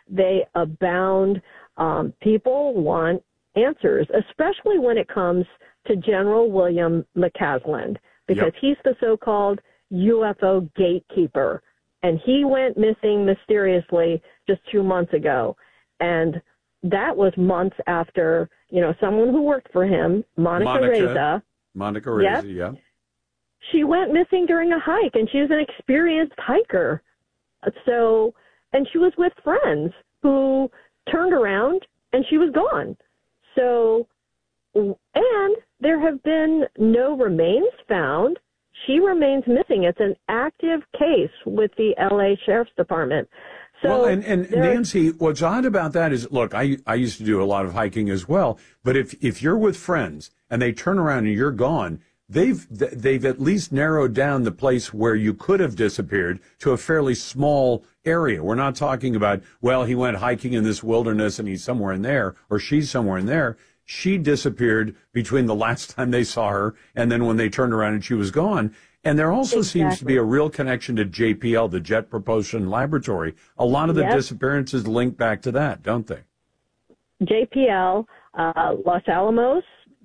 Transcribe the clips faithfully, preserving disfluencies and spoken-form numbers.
They abound. Um, people want answers, especially when it comes to General William McCasland, because yep. he's the so-called U F O gatekeeper. And he went missing mysteriously just two months ago. And that was months after, you know, someone who worked for him, Monica, Monica Reza. Monica Reza, yep, yeah. She went missing during a hike, and she was an experienced hiker. So, and she was with friends who turned around, and she was gone. So, and there have been no remains found. She remains missing. It's an active case with the L A Sheriff's Department. So well, and, and Nancy, what's odd about that is, look, I I used to do a lot of hiking as well, but if if you're with friends and they turn around and you're gone, they've they've at least narrowed down the place where you could have disappeared to a fairly small area. We're not talking about, well, he went hiking in this wilderness and he's somewhere in there, or she's somewhere in there. She disappeared between the last time they saw her and then when they turned around and she was gone. And there also exactly. seems to be a real connection to J P L, the Jet Propulsion Laboratory. A lot of the yep. disappearances link back to that, don't they? J P L, uh, Los Alamos,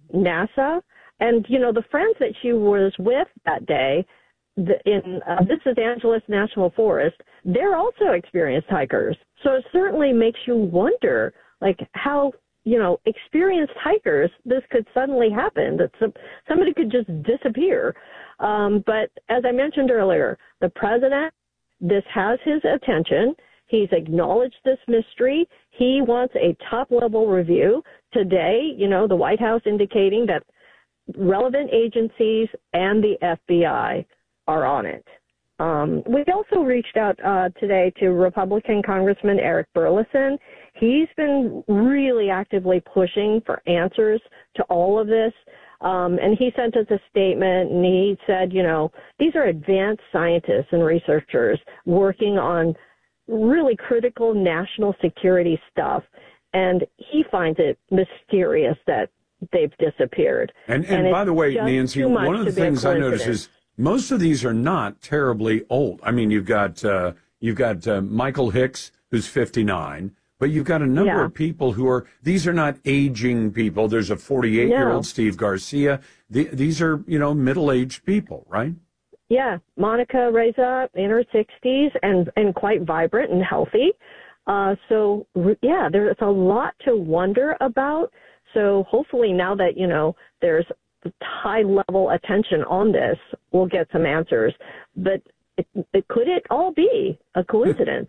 NASA, and, you know, the friends that she was with that day the, in uh, this is Angeles National Forest, they're also experienced hikers. So it certainly makes you wonder, like, how, you know, experienced hikers, this could suddenly happen, that some, somebody could just disappear. Um, but as I mentioned earlier, the president, this has his attention. He's acknowledged this mystery. He wants a top-level review. Today, you know, the White House indicating that relevant agencies and the F B I are on it. Um, we also reached out uh, today to Republican Congressman Eric Burlison. He's been really actively pushing for answers to all of this. Um, and he sent us a statement, and he said, you know, these are advanced scientists and researchers working on really critical national security stuff. And he finds it mysterious that they've disappeared. And, and, and by the way, Nancy, one of the things I notice is most of these are not terribly old. I mean, you've got uh, you've got uh, Michael Hicks, who's fifty-nine. But you've got a number yeah. of people who are, these are not aging people. There's a forty-eight-year-old no. Steve Garcia. The, these are, you know, middle-aged people, right? Yeah. Monica Reza in her sixties and, and quite vibrant and healthy. Uh, so, yeah, there's a lot to wonder about. So hopefully now that, you know, there's high-level attention on this, we'll get some answers. But it, it, could it all be a coincidence?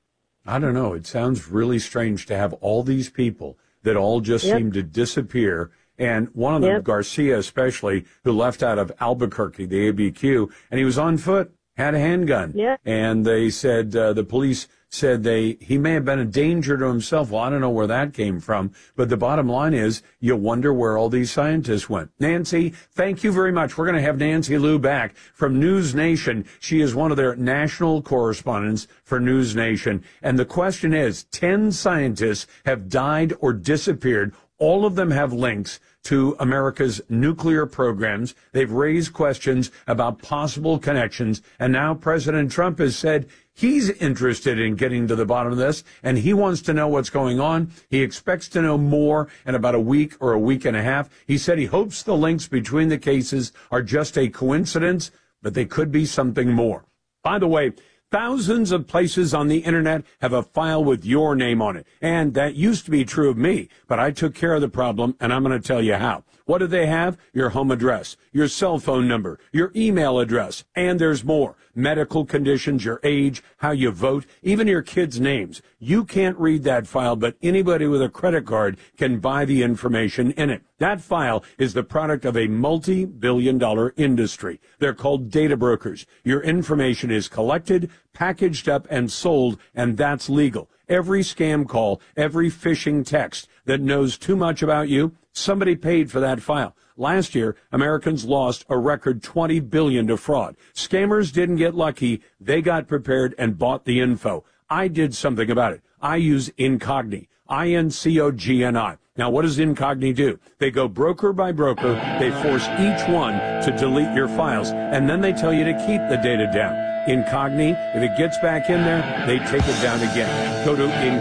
I don't know. It sounds really strange to have all these people that all just yep. seem to disappear. And one of them, yep. Garcia especially, who left out of Albuquerque, the A B Q, and he was on foot, had a handgun. Yep. And they said, uh, the police said they he may have been a danger to himself. Well, I don't know where that came from. But the bottom line is, you wonder where all these scientists went. Nancy, thank you very much. We're going to have Nancy Liu back from News Nation. She is one of their national correspondents for News Nation. And the question is, ten scientists have died or disappeared. All of them have links to America's nuclear programs. They've raised questions about possible connections. And now President Trump has said he's interested in getting to the bottom of this, and he wants to know what's going on. He expects to know more in about a week or a week and a half. He said he hopes the links between the cases are just a coincidence, but they could be something more. By the way, thousands of places on the internet have a file with your name on it. And that used to be true of me, but I took care of the problem, and I'm going to tell you how. What do they have? Your home address, your cell phone number, your email address, and there's more. Medical conditions, your age, how you vote, even your kids' names. You can't read that file, but anybody with a credit card can buy the information in it. That file is the product of a multi-billion dollar industry. They're called data brokers. Your information is collected, packaged up, and sold, and that's legal. Every scam call, every phishing text that knows too much about you, somebody paid for that file. Last year, Americans lost a record twenty billion dollars to fraud. Scammers didn't get lucky. They got prepared and bought the info. I did something about it. I use Incogni, I N C O G N I. Now, what does Incogni do? They go broker by broker. They force each one to delete your files, and then they tell you to keep the data down. Incogni, if it gets back in there, they take it down again. Go to Incogni.